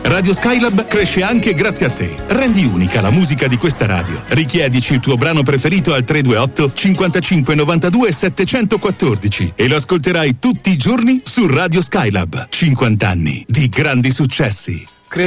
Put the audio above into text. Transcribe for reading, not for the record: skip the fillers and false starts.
Radio Skylab cresce anche grazie a te. Rendi unica la musica di questa radio. Richiedici il tuo brano preferito al 328 55 92 714 e lo ascolterai tutti i giorni su Radio Skylab. 50 anni di grandi successi.